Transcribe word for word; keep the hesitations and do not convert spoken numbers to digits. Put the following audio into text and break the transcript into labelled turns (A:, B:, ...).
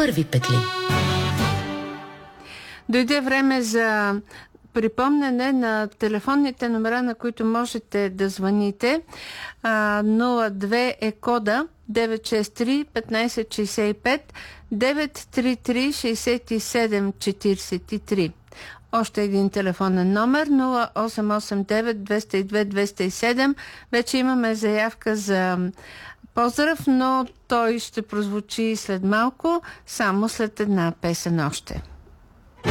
A: първи петли.
B: Дойде време за припомнене на телефонните номера, на които можете да звъните. А, нула две е кода девет шест три петнайсет шейсет и пет, девет три три шейсет и седем четирийсет и три. Още един телефонен номер нула осем осем девет двеста и две двеста и седем. Вече имаме заявка за поздрав, но той ще прозвучи след малко, само след една песен още.